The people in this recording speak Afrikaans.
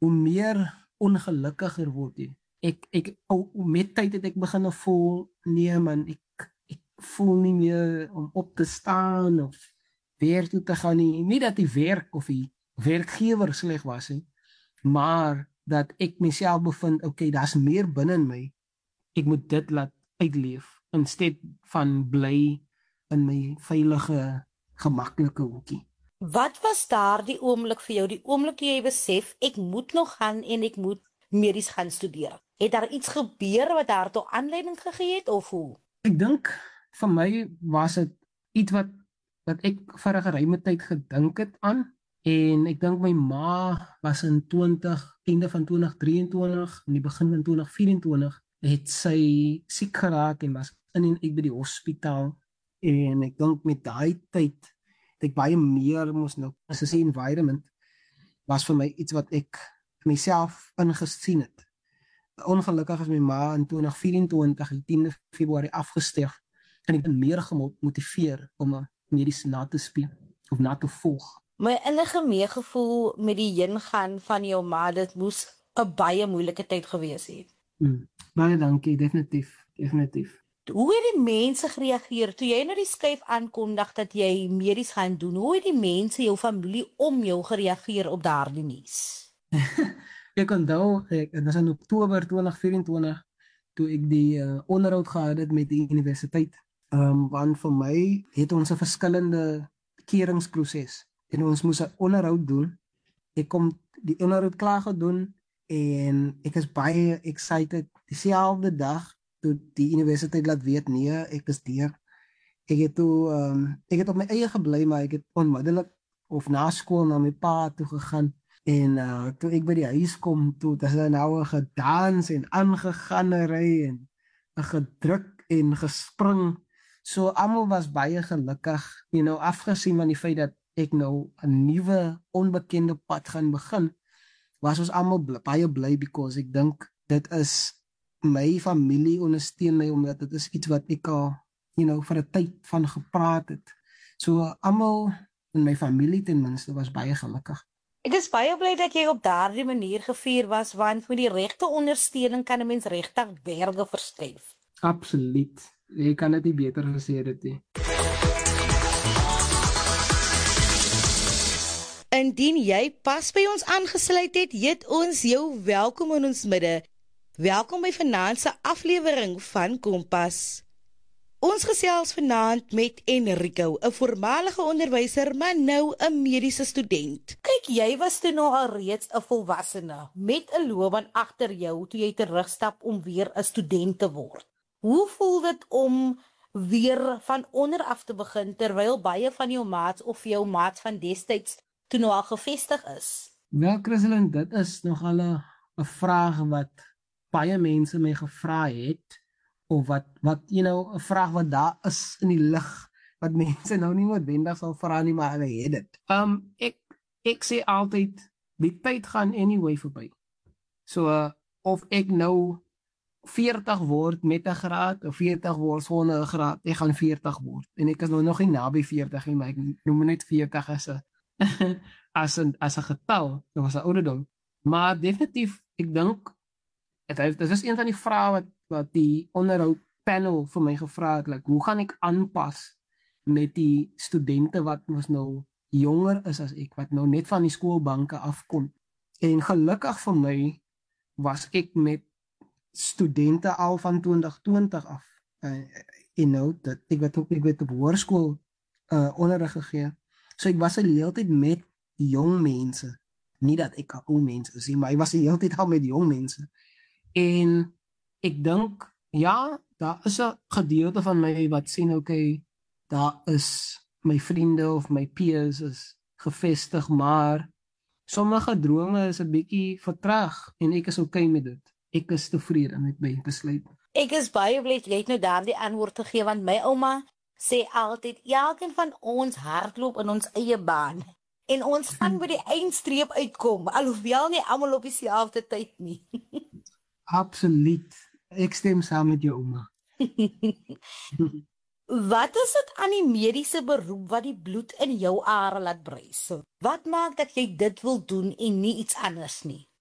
hoe meer ongelukkiger word jy. Met tyd het ek begin voel, nee man, ek voel nie meer om op te staan of werk toe te gaan nie. Nie dat die werk of die werkgewer sleg was nie, maar dat ek myself bevind, okay, daar's meer binne in my. Ek moet dit laat uitleef, instead van bly in my veilige, gemaklike hoekie. Wat was daardie oomblik vir jou, die oomblik toe jy besef, ek moet nog gaan en ek moet medies gaan studeer? Het daar iets gebeur wat daartoe aanleiding gegee het, of hoe? Ek dink, vir my was dit iets wat ek vir 'n geruime tyd gedink het aan, en ek dink my ma was in einde van 2023, in die begin van 2024, het sy siek geraak en was in en uit by die hospitaal, en ek dink met daai tyd, dat ek baie meer moes nou, as ek sê environment, was vir my iets wat ek myself ingesien het. Ongelukkig is my ma in 2024, die 10de Februarie afgesterf, en ek ben meer gemotiveer om medies na te speel, of na te volg. My innige meegevoel met die heengaan van jou ma, dit moes 'n baie moeilike tyd gewees het. Baie dankie, definitief. Hoe het die mense gereageer toe jy nou die skuif aankondig dat jy medies gaan doen? Hoe het die mense, jou familie om jou gereageer op daardie nuus? Ek onthou, dit was in Oktober 2024, toe ek die onderhoud gehad het met die universiteit. Want vir my het ons 'n verskillende keringsproses, en ons moes 'n onderhoud doen. Ek kom die onderhoud klaar gedoen, en ek is baie excited. Dieselfde dag, toe die universiteit laat weet, nee, ek is deur. Ek het op my eie gebly, maar ek het onmiddellik, of na skool, na my pa toe gegaan. En toe ek by die huis kom, toe het hy nou 'n gedans en aangeganery en 'n gedruk en gespring. So almal was baie gelukkig, afgesien van die feit dat ek nou 'n nuwe onbekende pad gaan begin, was ons almal baie bly, because ek dink dit is my familie ondersteun my, omdat dit is iets wat ek al, vir 'n tyd van gepraat het. So almal in my familie ten minste was baie gelukkig. Ek is baie bly dat jy op daardie manier gevier was, want met die regte ondersteuning kan 'n mens regtig berge verskuif. Absoluut. Jy kan dit nie beter gesê dit nie. Indien jy pas by ons aangesluit het, heet ons jou welkom in ons midde. Welkom by vanaand se aflewering van Kompas. Ons gesels vanaand met Enrico, 'n voormalige onderwyser, maar nou 'n mediese student. Kyk, jy was toe nou al reeds 'n volwassene met 'n loopbaan agter jou toe jy terugstap om weer 'n student te word. Hoe voel dit om weer van onder af te begin, terwyl baie van jou maats of jou maats van destyds toe nou al gevestig is? Wel, Christelyn, dit is nogal 'n vraag wat baie mense my gevra het, of wat 'n vraag wat daar is in die lug, wat mense nou nie noodwendig sal vra nie, maar hulle het dit. Ek sê altyd, die tyd gaan anyway verby. So, of ek nou 40 word met 'n graad, of 40 word sonder 'n graad, ek gaan 40 word. En ek is nou nog nie naby 40 nie, maar ek noem net 40 as 'n getal, dit was 'n ouderdom. Maar definitief, ek dink, dit is een van die vrae wat die onderhoud panel vir my gevra het, like, hoe gaan ek aanpas met die studente wat ons nou jonger is as ek, wat nou net van die skoolbanke afkom. En gelukkig vir my was ek met studente al van 2020 af. Dat ek het op hoërskool onderrig gegee. So ek was die hele tyd met jong mense. Nie dat ek al ou mense is, maar ek was die hele tyd al met jong mense. En ek dink, ja, daar is 'n gedeelte van my wat sien, okay, daar is my vriende of my peers is gevestig, maar sommige drome is 'n bietjie vertraag en ek is okay met dit. Ek is tevrede met my besluit. Ek is baie bly jy het nou daardie antwoord gegee, want my ouma sê altyd, elkeen van ons hardloop in ons eie baan. En ons gaan by die eindstreep uitkom, alhoewel nie almal op dieselfde tyd nie. Absoluut. Ek stem saam met jou ouma. Wat is dit aan die mediese beroep wat die bloed in jou are laat bruis? Wat maak dat jy dit wil doen en nie iets anders nie?